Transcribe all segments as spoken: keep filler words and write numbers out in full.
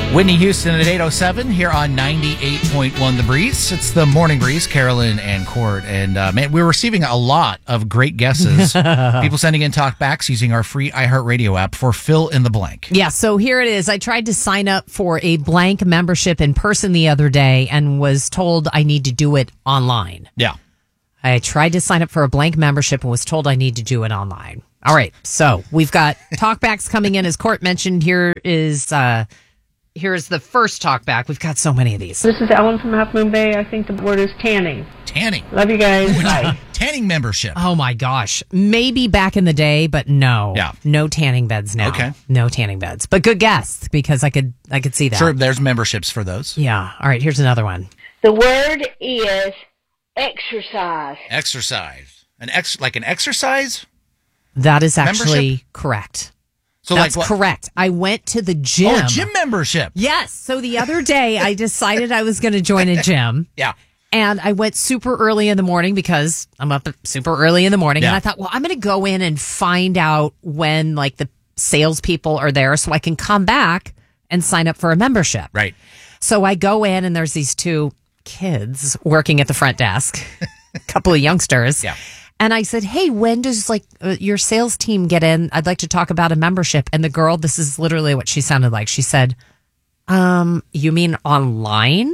Whitney Houston at eight oh seven here on ninety-eight point one The Breeze. It's the Morning Breeze, Carolyn and Court. And uh, man, we're receiving a lot of great guesses. People sending in talkbacks using our free iHeartRadio app for Fill in the Blank. Yeah, so here it is. I tried to sign up for a blank membership in person the other day and was told I need to do it online. Yeah. I tried to sign up for a blank membership and was told I need to do it online. All right, so we've got talkbacks coming in. As Court mentioned, here is... Uh, Here's the first talk back. We've got so many of these. This is Ellen from Half Moon Bay. I think the word is tanning. Tanning. Love you guys. Bye. Tanning membership. Oh my gosh. Maybe back in the day, but no. Yeah. No tanning beds now. Okay. No tanning beds. But good guess, because I could I could see that. Sure, there's memberships for those. Yeah. All right, here's another one. The word is exercise. Exercise. An ex like an exercise? That is actually Membership? correct. So That's like what? correct. I went to the gym. Oh, gym membership. Yes. So the other day I decided I was going to join a gym. Yeah. And I went super early in the morning because I'm up super early in the morning. Yeah. And I thought, well, I'm going to go in and find out when like the salespeople are there so I can come back and sign up for a membership. Right. So I go in and there's these two kids working at the front desk, a couple of youngsters. Yeah. And I said, hey, when does like uh, your sales team get in? I'd like to talk about a membership. And the girl, this is literally what she sounded like. She said, um, you mean online?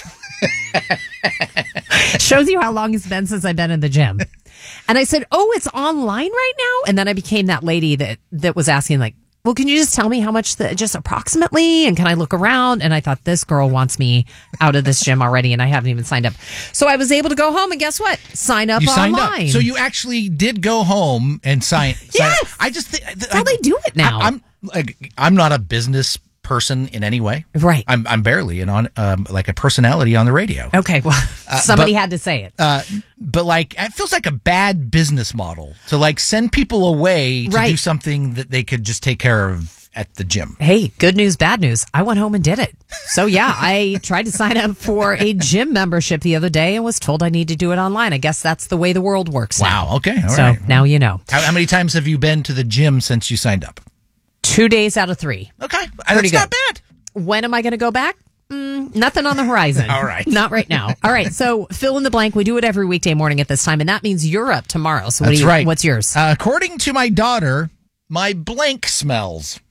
Shows you how long it's been since I've been in the gym. And I said, oh, it's online right now? And then I became that lady that, that was asking like, well, can you just tell me how much, the, just approximately? And can I look around? And I thought, this girl wants me out of this gym already, and I haven't even signed up. So I was able to go home, and guess what? Sign up You signed online. up. So you actually did go home and sign. sign Yes. up. I just think That's how they do it now. I, I'm like, I'm not a business person in any way. Right. I'm I'm barely an on um, like a personality on the radio. Okay, well, somebody but- had to say it. Uh, but like, it feels like a bad business model to like send people away to Right. do something that they could just take care of at the gym. Hey, good news, bad news. I went home and did it. So yeah, I tried to sign up for a gym membership the other day and was told I need to do it online. I guess that's the way the world works now. Wow. Okay. All so right. now you know. How, how many times have you been to the gym since you signed up? Two days out of three. Okay. Pretty That's not good. bad. When am I going to go back? Mm, nothing on the horizon. All right. Not right now. All right. So fill in the blank. We do it every weekday morning at this time, and that means you're up tomorrow. So what That's do you, right. what's yours? Uh, according to my daughter, my blank smells.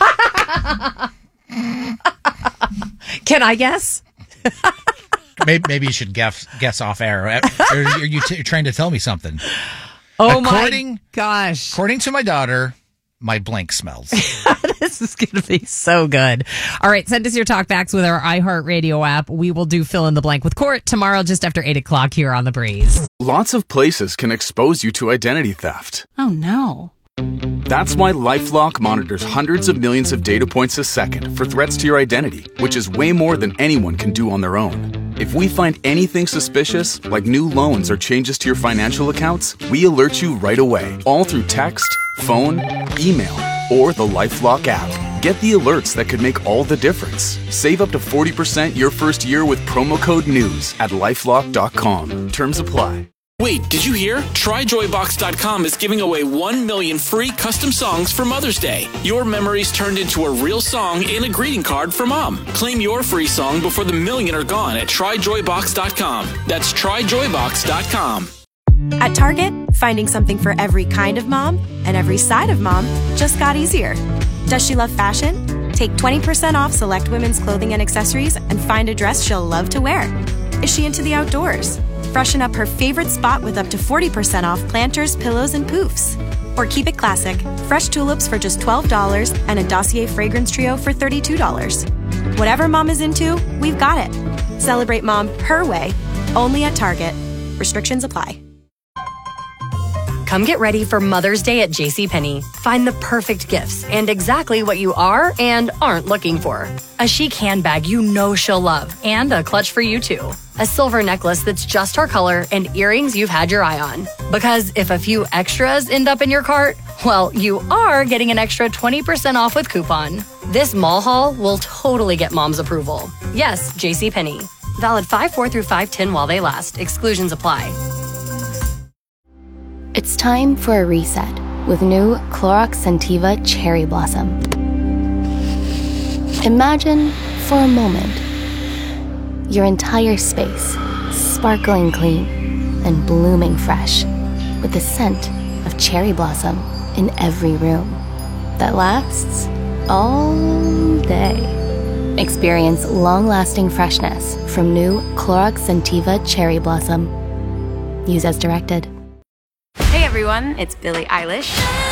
Can I guess? maybe, maybe you should guess, guess off air. Or are you t- trying to tell me something? Oh according, my gosh. According to my daughter, my blank smells. This is going to be so good. All right. Send us your talkbacks with our iHeartRadio app. We will do fill in the blank with Court tomorrow just after eight o'clock here on The Breeze. Lots of places can expose you to identity theft. Oh, no. That's why LifeLock monitors hundreds of millions of data points a second for threats to your identity, which is way more than anyone can do on their own. If we find anything suspicious, like new loans or changes to your financial accounts, we alert you right away, all through text, phone, email, or the LifeLock app. Get the alerts that could make all the difference. Save up to forty percent your first year with promo code NEWS at lifelock dot com. Terms apply. Wait, did you hear? Try joy box dot com is giving away one million free custom songs for Mother's Day. Your memories turned into a real song and a greeting card for Mom. Claim your free song before the million are gone at try joy box dot com. That's try joy box dot com. At Target, finding something for every kind of mom and every side of mom just got easier. Does she love fashion? Take twenty percent off select women's clothing and accessories and find a dress she'll love to wear. Is she into the outdoors? Freshen up her favorite spot with up to forty percent off planters, pillows, and poofs. Or keep it classic. Fresh tulips for just twelve dollars and a Dossier fragrance trio for thirty-two dollars. Whatever mom is into, we've got it. Celebrate mom her way, only at Target. Restrictions apply. Come get ready for Mother's Day at JCPenney. Find the perfect gifts and exactly what you are and aren't looking for. A chic handbag you know she'll love and a clutch for you too. A silver necklace that's just her color and earrings you've had your eye on. Because if a few extras end up in your cart, well, you are getting an extra twenty percent off with coupon. This mall haul will totally get mom's approval. Yes, JCPenney. Valid five four through five ten while they last. Exclusions apply. It's time for a reset with new Clorox Scentiva Cherry Blossom. Imagine for a moment, your entire space sparkling clean and blooming fresh with the scent of cherry blossom in every room that lasts all day. Experience long-lasting freshness from new Clorox Scentiva Cherry Blossom. Use as directed. Hey everyone, it's Billie Eilish.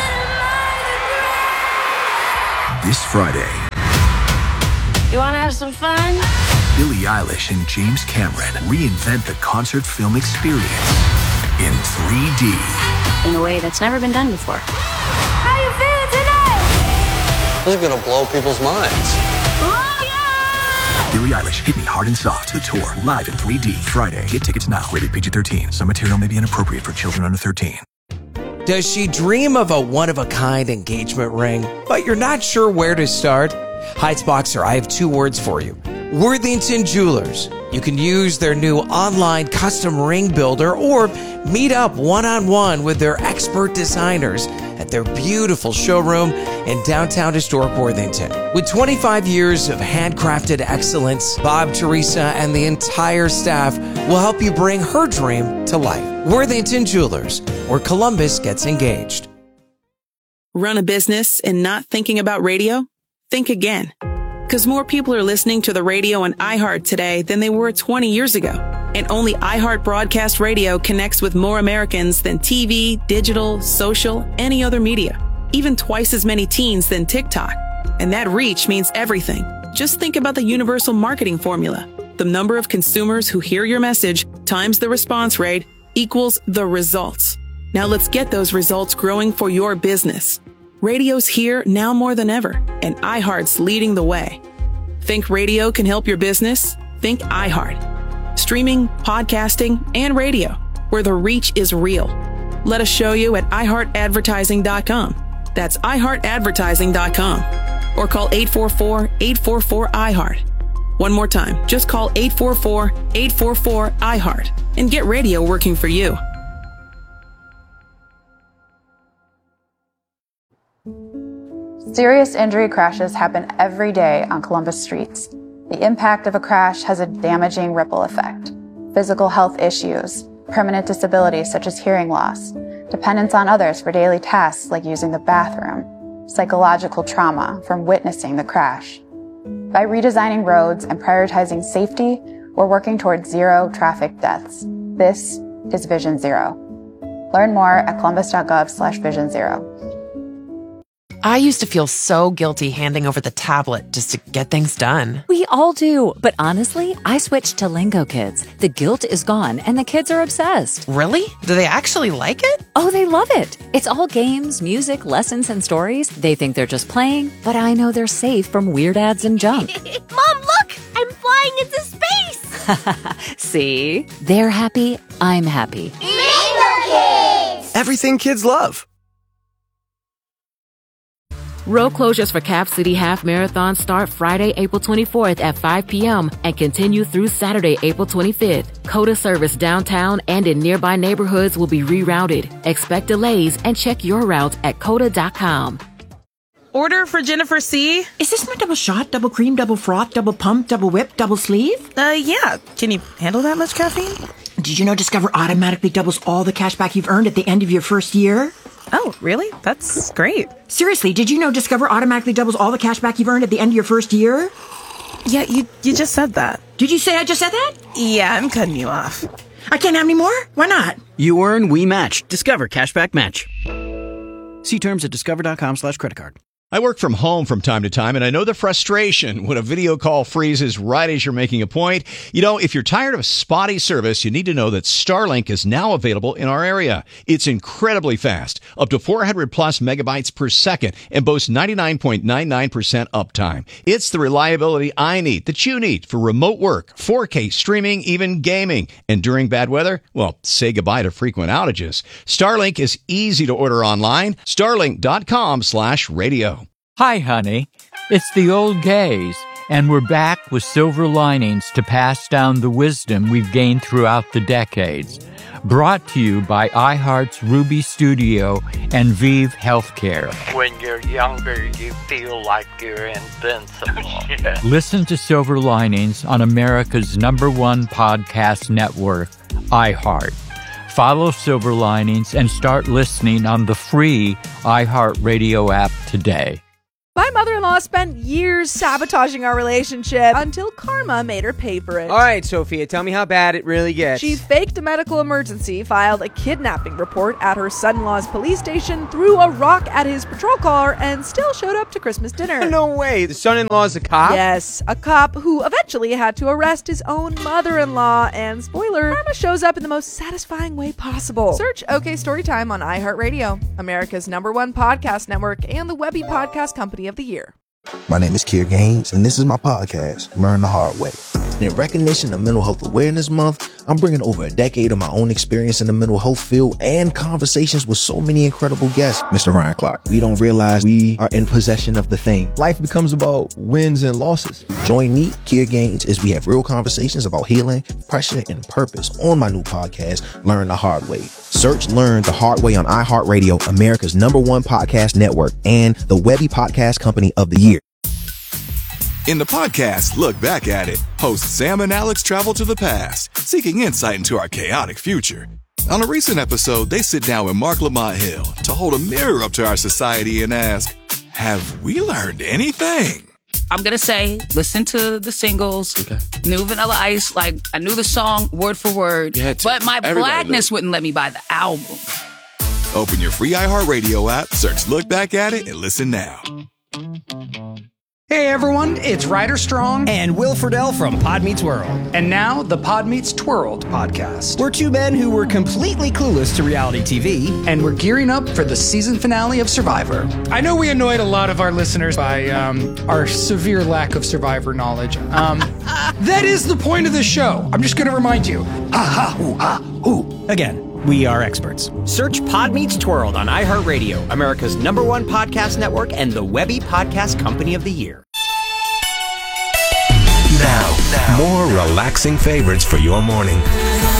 This Friday, You wanna have some fun? Billie Eilish and James Cameron reinvent the concert film experience in three D. In a way that's never been done before. How you feeling tonight? This is gonna blow people's minds. Billie Eilish, Hit Me Hard and Soft, the tour, live in three D, Friday. Get tickets now, rated P G thirteen. Some material may be inappropriate for children under thirteen. Does she dream of a one-of-a-kind engagement ring, but you're not sure where to start? Heights Boxer, I have two words for you. Worthington Jewelers. You can use their new online custom ring builder or meet up one-on-one with their expert designers at their beautiful showroom in downtown historic Worthington. With twenty-five years of handcrafted excellence, Bob, Teresa, and the entire staff will help you bring her dream to life. Worthington Jewelers, where Columbus gets engaged. Run a business and not thinking about radio? Think again. Because more people are listening to the radio on iHeart today than they were twenty years ago. And only iHeart Broadcast Radio connects with more Americans than T V, digital, social, any other media. Even twice as many teens than TikTok. And that reach means everything. Just think about the universal marketing formula. The number of consumers who hear your message times the response rate equals the results. Now let's get those results growing for your business. Radio's here now more than ever, and iHeart's leading the way. Think radio can help your business? Think iHeart. Streaming, podcasting, and radio, where the reach is real. Let us show you at i heart advertising dot com. That's i heart advertising dot com. Or call eight four four, eight four four, I heart. One more time, just call eight four four, eight four four, I heart and get radio working for you. Serious injury crashes happen every day on Columbus streets. The impact of a crash has a damaging ripple effect. Physical health issues, permanent disabilities such as hearing loss, dependence on others for daily tasks like using the bathroom, psychological trauma from witnessing the crash. By redesigning roads and prioritizing safety, we're working towards zero traffic deaths. This is Vision Zero. Learn more at columbus.gov slash vision zero. I used to feel so guilty handing over the tablet just to get things done. We all do. But honestly, I switched to Lingo Kids. The guilt is gone and the kids are obsessed. Really? Do they actually like it? Oh, they love it. It's all games, music, lessons, and stories. They think they're just playing, but I know they're safe from weird ads and junk. Mom, look! I'm flying into space! See? They're happy. I'm happy. Lingo Kids! Everything kids love. Road closures for Cap City Half Marathon start Friday, April twenty-fourth at five p.m. and continue through Saturday, April twenty-fifth. COTA service downtown and in nearby neighborhoods will be rerouted. Expect delays and check your route at cota dot com. Order for Jennifer C. Is this my double shot, double cream, double froth, double pump, double whip, double sleeve? Uh, yeah. Can you handle that much caffeine? Did you know Discover automatically doubles all the cash back you've earned at the end of your first year? Oh, really? That's great. Seriously, did you know Discover automatically doubles all the cash back you've earned at the end of your first year? Yeah, you you just said that. Did you say I just said that? Yeah, I'm cutting you off. I can't have any more? Why not? You earn, we match. Discover Cashback Match. See terms at discover.com slash credit card. I work from home from time to time, and I know the frustration when a video call freezes right as you're making a point. You know, if you're tired of spotty service, you need to know that Starlink is now available in our area. It's incredibly fast, up to four hundred plus megabytes per second, and boasts ninety-nine point nine nine percent uptime. It's the reliability I need, that you need, for remote work, four K streaming, even gaming. And during bad weather, well, say goodbye to frequent outages. Starlink is easy to order online. Starlink.com slash radio. Hi, honey. It's the old gays. And we're back with silver linings to pass down the wisdom we've gained throughout the decades. Brought to you by iHeart's Ruby Studio and Vive Healthcare. When you're younger, you feel like you're invincible. Yeah. Listen to Silver Linings on America's number one podcast network, iHeart. Follow Silver Linings and start listening on the free iHeartRadio app today. My mother-in-law spent years sabotaging our relationship until karma made her pay for it. All right, Sophia, tell me how bad it really gets. She faked a medical emergency, filed a kidnapping report at her son-in-law's police station, threw a rock at his patrol car, and still showed up to Christmas dinner. No way. The son-in-law's a cop? Yes, a cop who eventually had to arrest his own mother-in-law. And spoiler, karma shows up in the most satisfying way possible. Search OK Storytime on iHeartRadio, America's number one podcast network, and the Webby Podcast Company of the Year. My name is Kier Gaines, and this is my podcast, Learn the Hard Way. In recognition of Mental Health Awareness Month, I'm bringing over a decade of my own experience in the mental health field and conversations with so many incredible guests. Mister Ryan Clark, we don't realize we are in possession of the thing. Life becomes about wins and losses. Join me, Kier Gaines, as we have real conversations about healing, pressure, and purpose on my new podcast, Learn the Hard Way. Search Learn the Hard Way on iHeartRadio, America's number one podcast network, and the Webby Podcast Company of the Year. In the podcast, Look Back at It, hosts Sam and Alex travel to the past, seeking insight into our chaotic future. On a recent episode, they sit down with Mark Lamont Hill to hold a mirror up to our society and ask, have we learned anything? I'm going to say, listen to the singles, okay. New Vanilla Ice, like, I knew the song word for word, but my blackness wouldn't let me buy the album. Open your free iHeartRadio app, search Look Back at It, and listen now. Hey everyone, it's Ryder Strong and Will Friedle from Pod Meets World. And now, the Pod Meets Twirled podcast. We're two men who were completely clueless to reality T V, and we're gearing up for the season finale of Survivor. I know we annoyed a lot of our listeners by um, our severe lack of Survivor knowledge. Um, that is the point of this show. I'm just going to remind you. Aha, ooh, ah, ooh. Again, we are experts. Search Pod Meets Twirled on iHeartRadio, America's number one podcast network, and the Webby Podcast Company of the Year. Now, now, more relaxing favorites for your morning.